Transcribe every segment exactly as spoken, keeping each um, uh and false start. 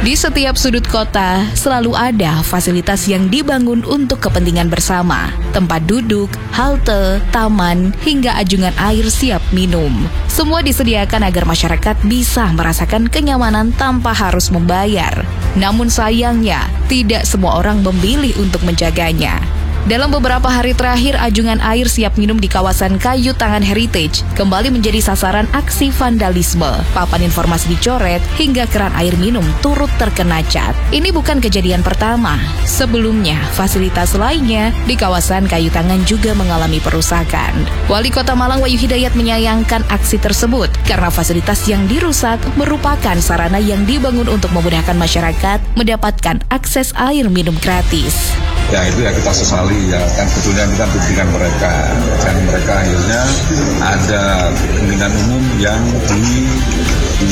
Di setiap sudut kota, selalu ada fasilitas yang dibangun untuk kepentingan bersama. Tempat duduk, halte, taman, hingga ajungan air siap minum. Semua disediakan agar masyarakat bisa merasakan kenyamanan tanpa harus membayar. Namun sayangnya, tidak semua orang memilih untuk menjaganya. Dalam beberapa hari terakhir, ajungan air siap minum di kawasan Kayu Tangan Heritage kembali menjadi sasaran aksi vandalisme. Papan informasi dicoret hingga keran air minum turut terkena cat. Ini bukan kejadian pertama. Sebelumnya, fasilitas lainnya di kawasan Kayu Tangan juga mengalami perusakan. Wali Kota Malang Wahyu Hidayat menyayangkan aksi tersebut karena fasilitas yang dirusak merupakan sarana yang dibangun untuk memudahkan masyarakat mendapatkan akses air minum gratis. Ya itu ya kita sesali ya, kan sebetulnya kita buktikan mereka dan mereka akhirnya ada kepentingan umum yang di, di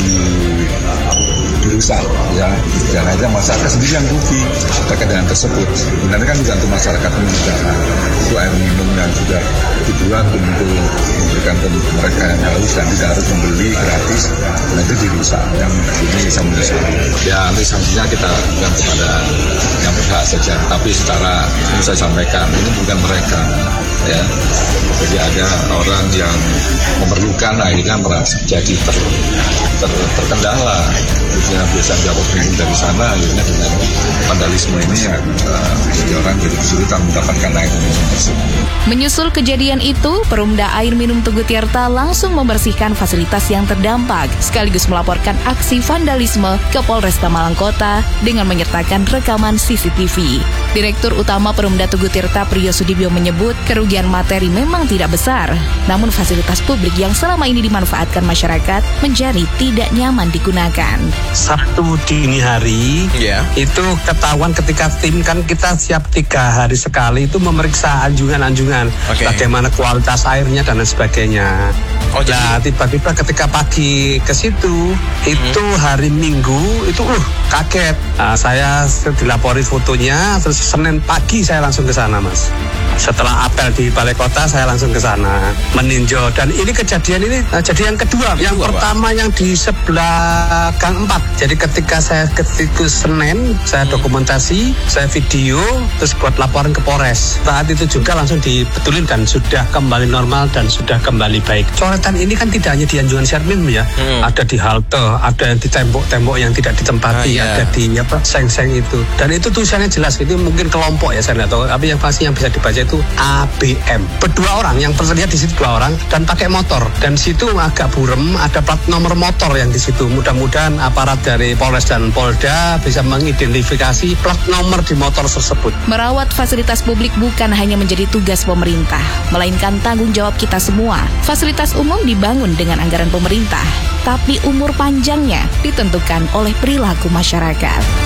dirusak ya, dan akhirnya masyarakat sendiri yang rugi terkait dengan tersebut. Sebenarnya kan juga untuk masyarakat ini juga itu air minum yang sudah dibuat untuk memberikan ke mereka yang haus dan tidak harus membeli gratis, dan itu dirusak. Yang ini saya menyesal. Ya nanti sanksinya kita bukan kepada yang berhak saja, tapi secara ini saya sampaikan ini bukan mereka ya. Jadi ada orang yang memerlukan akhirnya merasa jadi ter, ter, terkendala. Biasanya biasa dapat minum dari sana, akhirnya dengan vandalisme ini ya uh, orang jadi kesulitan mendapatkan air minum tersebut. Menyusul kejadian itu, Perumda Air Minum Tugu Tirta langsung membersihkan fasilitas yang terdampak, sekaligus melaporkan aksi vandalisme ke Polresta Malang Kota dengan menyertakan rekaman C C T V. Direktur Utama Perumda Tugu Tirta Priyo Sudibyo menyebut kerugian materi memang tidak besar, namun fasilitas publik yang selama ini dimanfaatkan masyarakat menjadi tidak nyaman digunakan. Sabtu dini hari yeah. itu ketahuan ketika tim kan kita siap tiga hari sekali itu memeriksa anjungan-anjungan okay. bagaimana kualitas airnya dan lain sebagainya. Oh, nah jadi... tiba-tiba ketika pagi ke situ hmm. itu hari Minggu itu uh kaget. Nah, saya dilapori fotonya, terus Senin pagi saya langsung ke sana mas. Setelah apel di Balai Kota saya langsung ke sana meninjau, dan ini kejadian ini uh, jadi yang kedua. Yang, yang pertama Pak. Yang di sebelah Gang empat. Jadi ketika saya ke situ Senin, saya dokumentasi, saya video, terus buat laporan ke Polres. Saat itu juga langsung dibetulin dan sudah kembali normal dan sudah kembali baik. Coretan ini kan tidak hanya di anjungan siap minum ya, hmm. ada di halte, ada yang di tembok-tembok yang tidak ditempati, ah, yeah. ada di apa seng-seng itu. Dan itu tulisannya jelas, itu mungkin kelompok ya saya nggak tahu, tapi yang pasti yang bisa dibaca itu A B M. Berdua orang yang terlihat di situ dua orang dan pakai motor, dan situ agak burem, ada plat nomor motor yang di situ. Mudah-mudahan aparat dari Polres dan Polda bisa mengidentifikasi plat nomor di motor tersebut. Merawat fasilitas publik bukan hanya menjadi tugas pemerintah, melainkan tanggung jawab kita semua. Fasilitas umum dibangun dengan anggaran pemerintah, tapi umur panjangnya ditentukan oleh perilaku masyarakat.